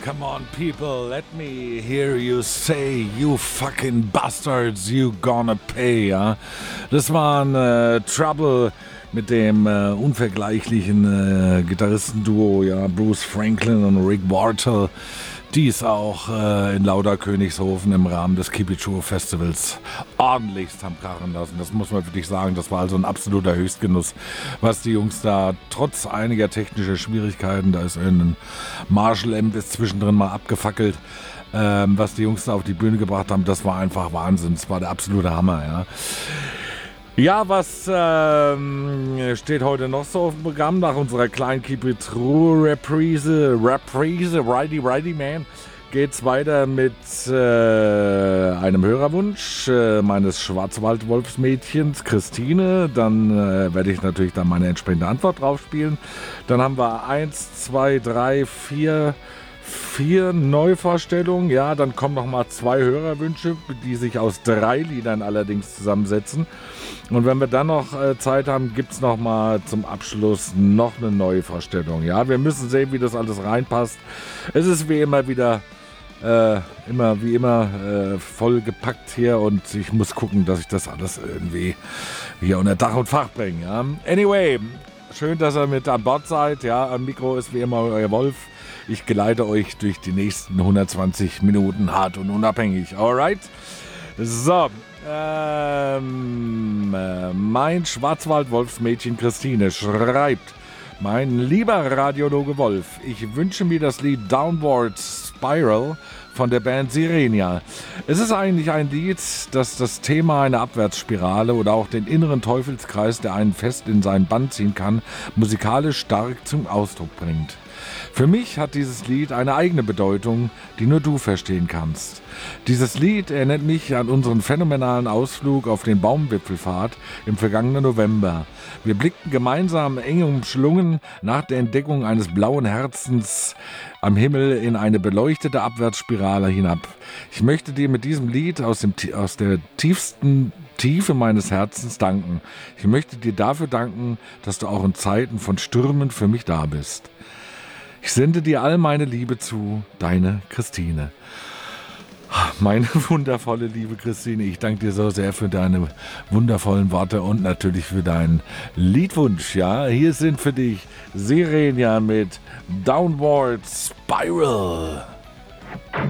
come on, people, let me hear you say, you fucking bastards, you gonna pay, ja. Das waren Trouble mit dem unvergleichlichen Gitarristenduo, ja, Bruce Franklin und Rick Wartel, die es auch in Lauderkönigshofen im Rahmen des Kibichur Festivals ordentlichst haben krachen lassen. Das muss man wirklich sagen, das war also ein absoluter Höchstgenuss, was die Jungs da trotz einiger technischer Schwierigkeiten, da ist ein Marshall-Amp ist zwischendrin mal abgefackelt, was die Jungs da auf die Bühne gebracht haben, das war einfach Wahnsinn, das war der absolute Hammer, ja. Ja, was steht heute noch so auf dem Programm nach unserer kleinen Keep It True Reprise, Righty Man, geht's weiter mit einem Hörerwunsch meines Schwarzwald-Wolfsmädchens Christine. Dann werde ich natürlich dann meine entsprechende Antwort drauf spielen. Dann haben wir 1, 2, 3, 4 Neuvorstellungen. Ja, dann kommen nochmal 2 Hörerwünsche, die sich aus 3 Liedern allerdings zusammensetzen. Und wenn wir dann noch Zeit haben, gibt es nochmal zum Abschluss noch eine neue Vorstellung. Ja, wir müssen sehen, wie das alles reinpasst. Es ist wie immer wieder voll gepackt hier und ich muss gucken, dass ich das alles irgendwie hier unter Dach und Fach bringe. Ja. Anyway, schön, dass ihr mit an Bord seid. Ja, am Mikro ist wie immer euer Wolf. Ich geleite euch durch die nächsten 120 Minuten hart und unabhängig. Alright? So, mein Schwarzwald-Wolfsmädchen Christine schreibt: Mein lieber Radiologe Wolf, ich wünsche mir das Lied Downward Spiral von der Band Sirenia. Es ist eigentlich ein Lied, das das Thema einer Abwärtsspirale oder auch den inneren Teufelskreis, der einen fest in seinen Bann ziehen kann, musikalisch stark zum Ausdruck bringt. Für mich hat dieses Lied eine eigene Bedeutung, die nur du verstehen kannst. Dieses Lied erinnert mich an unseren phänomenalen Ausflug auf den Baumwipfelpfad im vergangenen November. Wir blickten gemeinsam eng umschlungen nach der Entdeckung eines blauen Herzens am Himmel in eine beleuchtete Abwärtsspirale hinab. Ich möchte dir mit diesem Lied aus der tiefsten Tiefe meines Herzens danken. Ich möchte dir dafür danken, dass du auch in Zeiten von Stürmen für mich da bist. Ich sende dir all meine Liebe zu, deine Christine. Meine wundervolle liebe Christine, ich danke dir so sehr für deine wundervollen Worte und natürlich für deinen Liedwunsch. Ja, hier sind für dich Sirenia mit Downward Spiral.